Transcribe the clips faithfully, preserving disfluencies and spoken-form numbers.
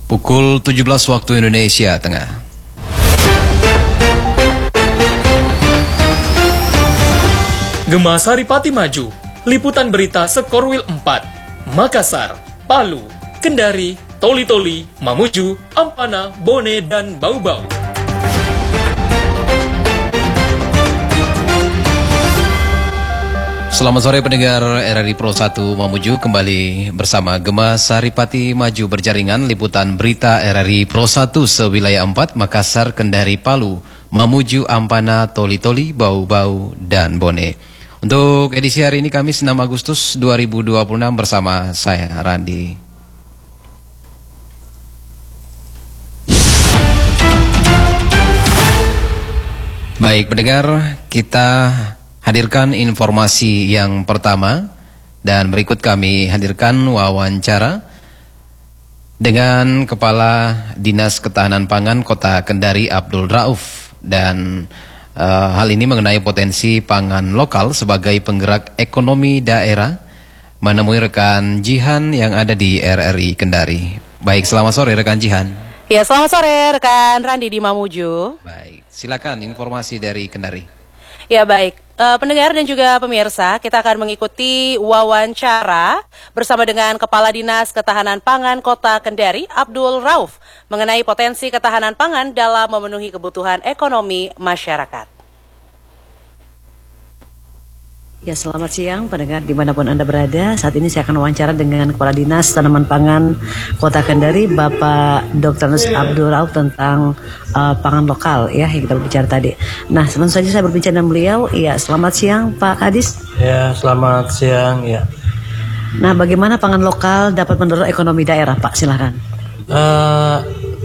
Pukul tujuh belas waktu Indonesia Tengah. Gema Saripati maju, liputan berita Sekorwil empat, Makassar, Palu, Kendari, Toli-Toli, Mamuju, Ampana, Bone, dan Bau-Bau. Selamat sore pendengar R R I Pro satu Mamuju, kembali bersama Gema Saripati maju berjaringan liputan berita R R I Pro satu sewilayah empat, Makassar, Kendari, Palu, Mamuju, Ampana, Toli-Toli, Bau-Bau, dan Bone. Untuk edisi hari ini Kamis enam Agustus dua ribu dua puluh enam bersama saya Randi. Baik pendengar, kita hadirkan informasi yang pertama dan berikut kami hadirkan wawancara dengan Kepala Dinas Ketahanan Pangan Kota Kendari Abdul Rauf, dan uh, hal ini mengenai potensi pangan lokal sebagai penggerak ekonomi daerah, menemui rekan Jihan yang ada di R R I Kendari. Baik, selamat sore rekan Jihan. Ya, selamat sore rekan Randi di Mamuju. Baik, silakan informasi dari Kendari. Ya baik, uh, pendengar dan juga pemirsa, kita akan mengikuti wawancara bersama dengan Kepala Dinas Ketahanan Pangan Kota Kendari Abdul Rauf mengenai potensi ketahanan pangan dalam memenuhi kebutuhan ekonomi masyarakat. Ya, selamat siang pendengar dimanapun Anda berada. Saat ini saya akan wawancara dengan Kepala Dinas Tanaman Pangan Kota Kendari, Bapak Doktor Abdul Rauf, tentang uh, pangan lokal ya yang kita berbicara tadi. Nah, sebelum saja saya berbicara dengan beliau. Ya, selamat siang Pak Kadis. Ya, selamat siang ya. Nah, bagaimana pangan lokal dapat mendorong ekonomi daerah, Pak? Silakan. Uh,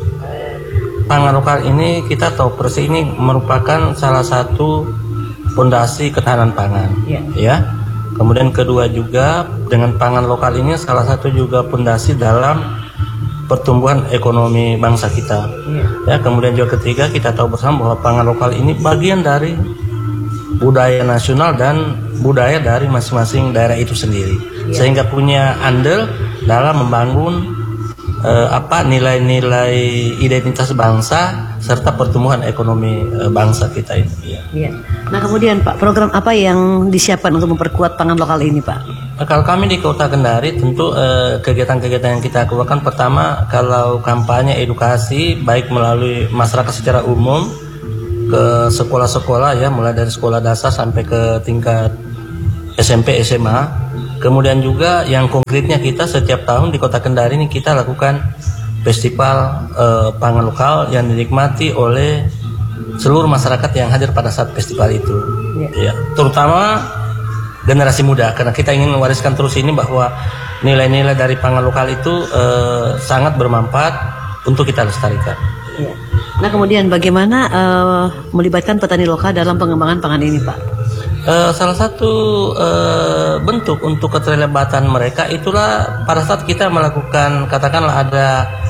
pangan lokal ini kita tahu persis ini merupakan salah satu fondasi ketahanan pangan, ya. ya. Kemudian kedua juga dengan pangan lokal ini salah satu juga fondasi dalam pertumbuhan ekonomi bangsa kita. Ya. ya. Kemudian juga ketiga kita tahu bersama bahwa pangan lokal ini bagian dari budaya nasional dan budaya dari masing-masing daerah itu sendiri, ya. Sehingga punya andil dalam membangun eh, apa nilai-nilai identitas bangsa serta pertumbuhan ekonomi e, bangsa kita ini. Ya. Ya. Nah kemudian Pak, program apa yang disiapkan untuk memperkuat pangan lokal ini Pak? Nah, kalau kami di Kota Kendari tentu e, kegiatan-kegiatan yang kita keluarkan, pertama kalau kampanye edukasi baik melalui masyarakat secara umum ke sekolah-sekolah ya, mulai dari sekolah dasar sampai ke tingkat S M P S M A. Kemudian juga yang konkretnya kita setiap tahun di Kota Kendari ini kita lakukan festival eh, pangan lokal yang dinikmati oleh seluruh masyarakat yang hadir pada saat festival itu, ya. Ya, terutama generasi muda, karena kita ingin mewariskan terus ini bahwa nilai-nilai dari pangan lokal itu eh, sangat bermanfaat untuk kita lestarikan. Ya. Nah kemudian bagaimana eh, melibatkan petani lokal dalam pengembangan pangan ini Pak? Uh, salah satu uh, bentuk untuk keterlibatan mereka itulah pada saat kita melakukan, katakanlah ada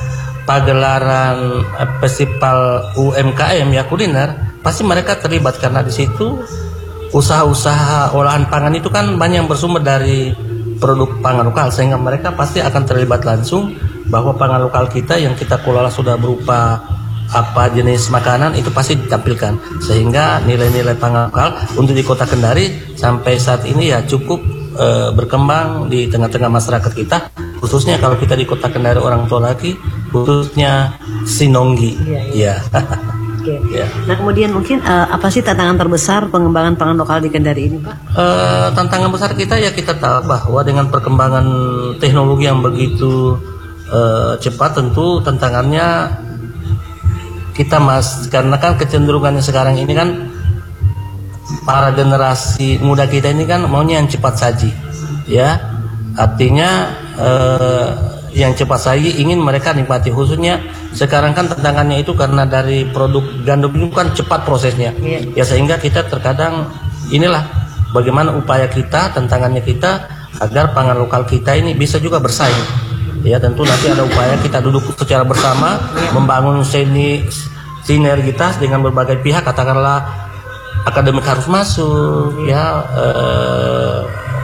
pagelaran uh, festival U M K M ya kuliner, pasti mereka terlibat karena di situ usaha-usaha olahan pangan itu kan banyak yang bersumber dari produk pangan lokal, sehingga mereka pasti akan terlibat langsung bahwa pangan lokal kita yang kita kelola sudah berupa apa jenis makanan itu pasti ditampilkan, sehingga nilai-nilai pangan lokal untuk di Kota Kendari sampai saat ini ya cukup e, berkembang di tengah-tengah masyarakat kita, khususnya kalau kita di Kota Kendari orang tua lagi, khususnya Sinonggi. Ya. ya. Oke. Ya. Nah kemudian mungkin e, apa sih tantangan terbesar pengembangan pangan lokal di Kendari ini Pak? E, tantangan besar kita ya kita tahu bahwa dengan perkembangan teknologi yang begitu e, cepat, tentu tantangannya kita mas, karena kan kecenderungannya sekarang ini kan para generasi muda kita ini kan maunya yang cepat saji, ya, artinya eh, yang cepat saji ingin mereka nikmati, khususnya sekarang kan tantangannya itu karena dari produk gandum itu kan cepat prosesnya, yeah. ya sehingga kita terkadang inilah bagaimana upaya kita, tantangannya kita agar pangan lokal kita ini bisa juga bersaing. Ya tentu nanti ada upaya kita duduk secara bersama membangun seni sinergitas dengan berbagai pihak, katakanlah akademik harus masuk, ya eh,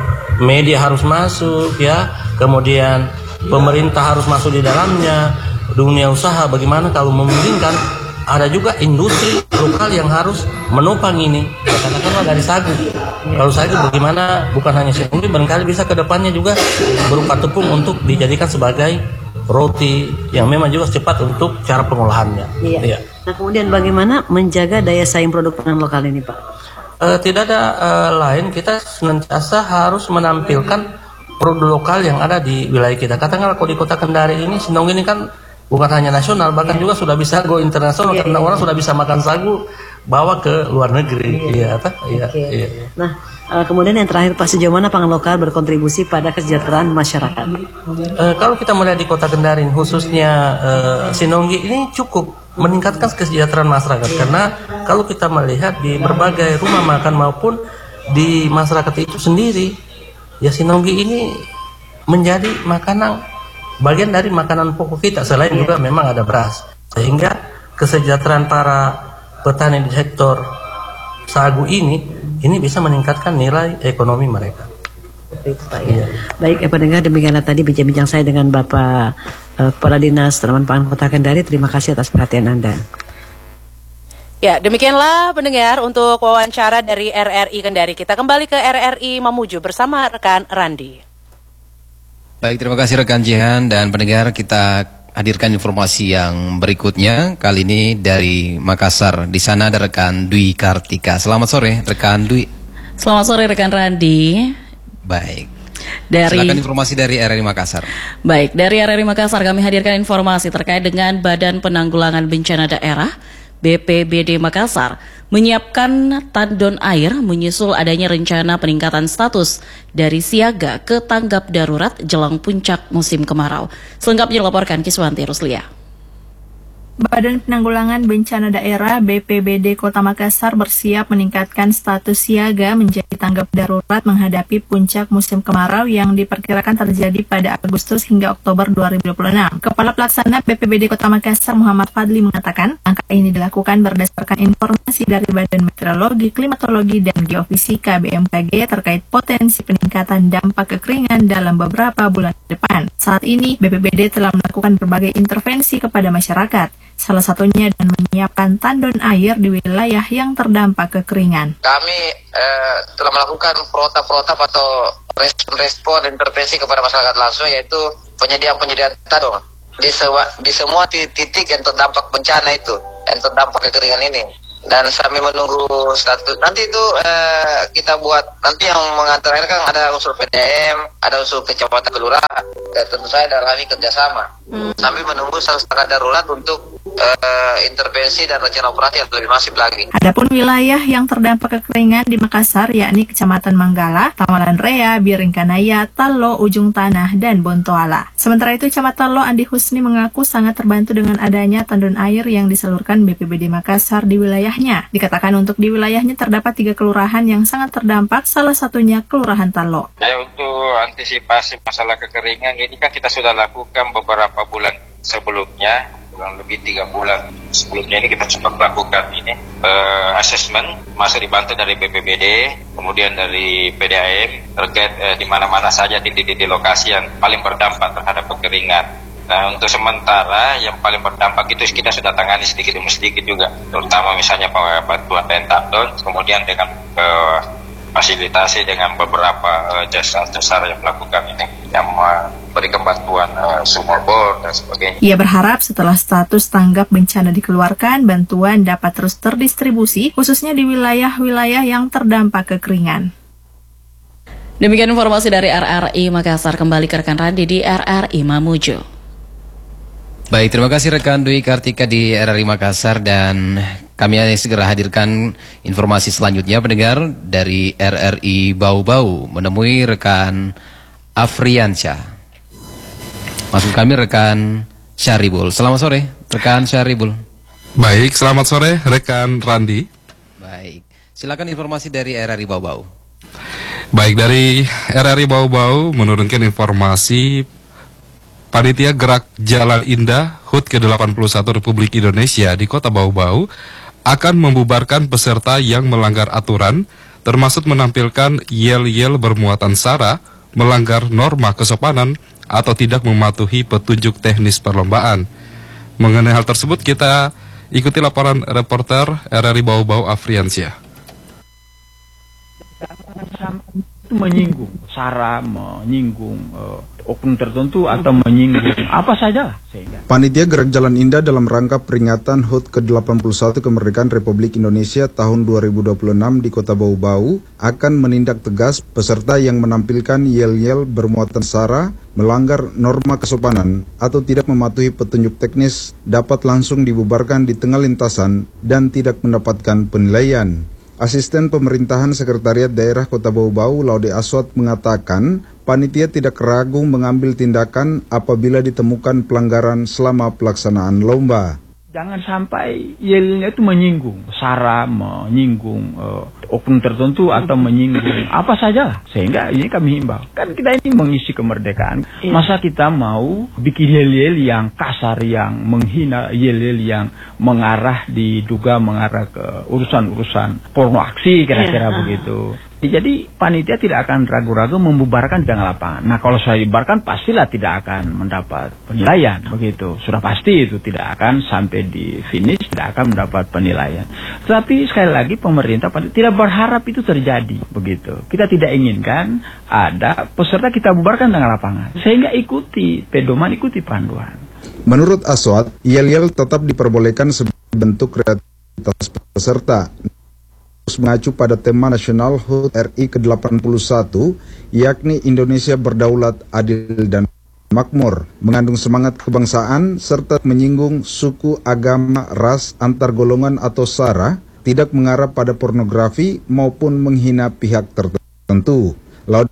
media harus masuk, ya kemudian pemerintah harus masuk di dalamnya, dunia usaha bagaimana kalau memungkinkan ada juga industri lokal yang harus menopang ini. Katakanlah dari sagu. Kalau sagu bagaimana bukan hanya sinonggi, barangkali bisa ke depannya juga berupa tepung untuk dijadikan sebagai roti yang memang juga cepat untuk cara pengolahannya. Iya. Iya. Nah, kemudian bagaimana menjaga daya saing produk pangan lokal ini, Pak? Uh, tidak ada uh, lain, kita senantiasa harus menampilkan produk lokal yang ada di wilayah kita. Katakanlah kalau di Kota Kendari ini, sinonggi ini kan bukan hanya nasional, bahkan yeah. juga sudah bisa go internasional yeah, karena yeah. orang sudah bisa makan sagu bawa ke luar negeri. Iya, iya. Okay. Iya. Nah, uh, kemudian yang terakhir Pak, sejauh mana pangan lokal berkontribusi pada kesejahteraan masyarakat? Uh, kalau kita melihat di Kota Kendari, khususnya uh, sinonggi ini cukup meningkatkan kesejahteraan masyarakat yeah. karena kalau kita melihat di berbagai rumah makan maupun di masyarakat itu sendiri, ya sinonggi ini menjadi makanan bagian dari makanan pokok kita, selain yeah. juga memang ada beras, sehingga kesejahteraan para petani di sektor sagu ini ini bisa meningkatkan nilai ekonomi mereka. Itu, Pak, ya. Yeah. Baik, ya, pendengar, demikianlah tadi bincang-bincang saya dengan Bapak uh, Kepala Dinas Tanaman Pangan Kota Kendari. Terima kasih atas perhatian Anda. Ya, demikianlah pendengar untuk wawancara dari R R I Kendari. Kita kembali ke R R I Mamuju bersama rekan Randi. Baik, terima kasih rekan Jihan dan pendengar, kita hadirkan informasi yang berikutnya. Kali ini dari Makassar. Di sana ada rekan Dwi Kartika. Selamat sore rekan Dwi. Selamat sore rekan Randi. Baik. Dari Silakan informasi dari R R I Makassar. Baik, dari R R I Makassar kami hadirkan informasi terkait dengan Badan Penanggulangan Bencana Daerah B P B D Makassar menyiapkan tandon air menyusul adanya rencana peningkatan status dari siaga ke tanggap darurat jelang puncak musim kemarau. Selengkapnya dilaporkan Kiswanti Ruslia. Badan Penanggulangan Bencana Daerah B P B D Kota Makassar bersiap meningkatkan status siaga menjadi tanggap darurat menghadapi puncak musim kemarau yang diperkirakan terjadi pada Agustus hingga Oktober dua ribu dua puluh enam. Kepala Pelaksana B P B D Kota Makassar Muhammad Fadli mengatakan, langkah ini dilakukan berdasarkan informasi dari Badan Meteorologi, Klimatologi, dan Geofisika B M K G terkait potensi peningkatan dampak kekeringan dalam beberapa bulan depan. Saat ini, B P B D telah melakukan berbagai intervensi kepada masyarakat, salah satunya dengan menyiapkan tandon air di wilayah yang terdampak kekeringan. Kami eh, telah melakukan protap-protap atau respon-respon intervensi kepada masyarakat langsung, yaitu penyediaan-penyediaan tandon di, di semua titik yang terdampak bencana itu, yang terdampak kekeringan ini. Dan kami menunggu status. Nanti itu eh, kita buat, nanti yang mengantar air kan ada unsur P D M, ada unsur kecamatan kelurahan, dan tentu saya dalam kami kerjasama. Hmm. Sambil menunggu status darurat untuk uh, intervensi dan rencana operasi yang lebih masif lagi. Adapun wilayah yang terdampak kekeringan di Makassar yakni Kecamatan Manggala, Tamalan Rea, Biringkanaya, Tallo, Ujung Tanah, dan Bontoala. Sementara itu, Camat Tallo Andi Husni mengaku sangat terbantu dengan adanya tandon air yang disalurkan B P B D Makassar di wilayahnya. Dikatakan untuk di wilayahnya terdapat tiga kelurahan yang sangat terdampak, salah satunya Kelurahan Tallo. Ya, untuk antisipasi masalah kekeringan ini kan kita sudah lakukan beberapa bulan sebelumnya, kurang lebih tiga bulan sebelumnya ini kita coba lakukan ini uh, assessment, masih dibantu dari B P B D, kemudian dari P D A M terkait uh, di mana-mana saja titik-titik lokasi yang paling berdampak terhadap kekeringan. Nah, untuk sementara yang paling berdampak itu kita sudah tangani sedikit demi sedikit juga, terutama misalnya bantuan tentadon, kemudian dengan uh, fasilitasi dengan beberapa uh, jasa-jasa yang melakukan ini, yang memberikan bantuan uh, sumur bor dan sebagainya. Ia berharap setelah status tanggap bencana dikeluarkan, bantuan dapat terus terdistribusi, khususnya di wilayah-wilayah yang terdampak kekeringan. Demikian informasi dari R R I Makassar. Kembali ke rekan Randi di R R I Mamuju. Baik, terima kasih rekan Dwi Kartika di R R I Makassar, dan kami akan segera hadirkan informasi selanjutnya pendengar dari R R I Bau-Bau menemui rekan Afriansyah. Maksud kami rekan Syaribul. Selamat sore rekan Syaribul. Baik, selamat sore rekan Randi. Baik, silakan informasi dari R R I Bau-Bau. Baik, dari R R I Bau-Bau menurunkan informasi Panitia Gerak Jalan Indah H U T ke delapan puluh satu Republik Indonesia di Kota Bau-Bau akan membubarkan peserta yang melanggar aturan, termasuk menampilkan yel-yel bermuatan sara, melanggar norma kesopanan, atau tidak mematuhi petunjuk teknis perlombaan. Mengenai hal tersebut kita ikuti laporan reporter R R I Bau-Bau Afriansyah. Itu menyinggung SARA, menyinggung uh, oknum tertentu atau menyinggung apa saja sehingga Panitia Gerak Jalan Indah dalam rangka peringatan H U T ke delapan puluh satu Kemerdekaan Republik Indonesia tahun dua ribu dua puluh enam di Kota Bau-Bau akan menindak tegas peserta yang menampilkan yel-yel bermuatan SARA, melanggar norma kesopanan atau tidak mematuhi petunjuk teknis dapat langsung dibubarkan di tengah lintasan dan tidak mendapatkan penilaian. Asisten Pemerintahan Sekretariat Daerah Kota Bau-Bau, Laude Aswad, mengatakan panitia tidak ragu mengambil tindakan apabila ditemukan pelanggaran selama pelaksanaan lomba. jangan sampai yelnya itu menyinggung SARA, menyinggung uh, oknum tertentu atau menyinggung apa saja, sehingga ini kami himbau. Kan kita ini mengisi kemerdekaan, masa kita mau bikin yel-yel yang kasar, yang menghina, yel-yel yang mengarah, diduga mengarah ke urusan-urusan porno aksi, kira-kira yeah. begitu. Jadi panitia tidak akan ragu-ragu membubarkan di tengah lapangan. Nah, kalau saya bubarkan pastilah tidak akan mendapat penilaian, begitu. Sudah pasti itu tidak akan sampai di finish, tidak akan mendapat penilaian. Tetapi sekali lagi pemerintah tidak berharap itu terjadi, begitu. Kita tidak inginkan ada peserta kita bubarkan di tengah lapangan, sehingga ikuti pedoman, ikuti panduan. Menurut Aswad, yel-yel tetap diperbolehkan sebagai bentuk kreativitas peserta. Mengacu pada tema nasional H U T R I ke delapan puluh satu, yakni Indonesia Berdaulat, Adil dan Makmur, mengandung semangat kebangsaan serta menyinggung suku, agama, ras, antar golongan atau SARA, tidak mengarah pada pornografi maupun menghina pihak tertentu. Lalu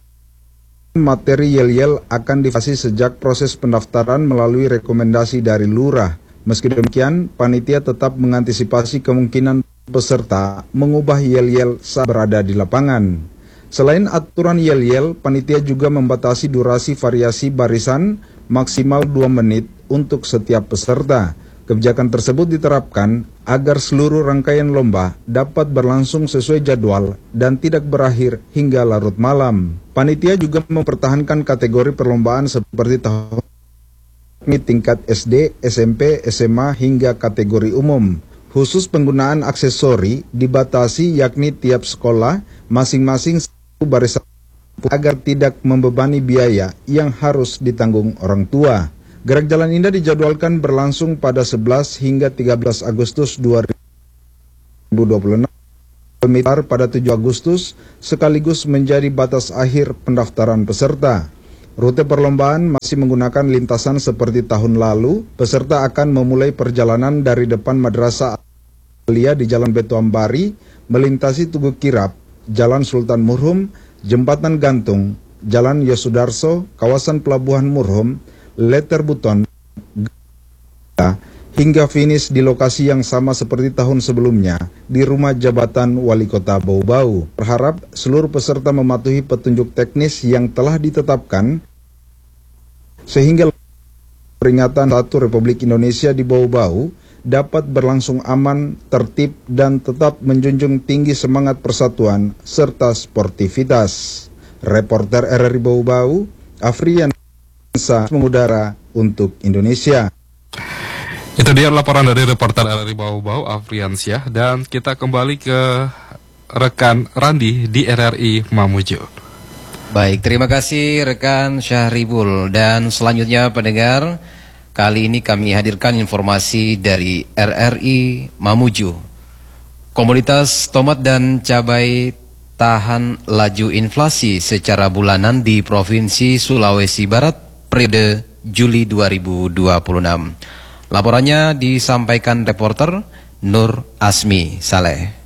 materi yel-yel akan divasi sejak proses pendaftaran melalui rekomendasi dari lurah. Meski demikian, panitia tetap mengantisipasi kemungkinan peserta mengubah yel-yel saat berada di lapangan. Selain aturan yel-yel, panitia juga membatasi durasi variasi barisan maksimal dua menit untuk setiap peserta. Kebijakan tersebut diterapkan agar seluruh rangkaian lomba dapat berlangsung sesuai jadwal dan tidak berakhir hingga larut malam. Panitia juga mempertahankan kategori perlombaan seperti tahun tingkat S D, S M P, S M A hingga kategori umum. Khusus penggunaan aksesori dibatasi, yakni tiap sekolah masing-masing satu barisan agar tidak membebani biaya yang harus ditanggung orang tua. Gerak Jalan Indah dijadwalkan berlangsung pada sebelas hingga tiga belas Agustus dua ribu dua puluh enam. Pemilihan pada tujuh Agustus sekaligus menjadi batas akhir pendaftaran peserta. Rute perlombaan masih menggunakan lintasan seperti tahun lalu. Peserta akan memulai perjalanan dari depan Madrasah Alia di Jalan Beto Ambari, melintasi Tugu Kirap, Jalan Sultan Murhum, Jembatan Gantung, Jalan Yosudarso, kawasan Pelabuhan Murhum, Letter Buton, hingga finish di lokasi yang sama seperti tahun sebelumnya, di Rumah Jabatan Wali Kota Bau-Bau. Berharap seluruh peserta mematuhi petunjuk teknis yang telah ditetapkan, sehingga peringatan satu Republik Indonesia di Bau-Bau dapat berlangsung aman, tertib, dan tetap menjunjung tinggi semangat persatuan serta sportivitas. Reporter R R I Bau-Bau, Afriansyah, mengudara untuk Indonesia. Itu dia laporan dari reporter R R I Bau-Bau, Afriansyah, dan kita kembali ke rekan Randi di R R I Mamuju. Baik, terima kasih rekan Syahribul. Dan selanjutnya pendengar, kali ini kami hadirkan informasi dari R R I Mamuju. Komoditas tomat dan cabai tahan laju inflasi secara bulanan di Provinsi Sulawesi Barat periode Juli dua ribu dua puluh enam. Laporannya disampaikan reporter Nur Asmi Saleh.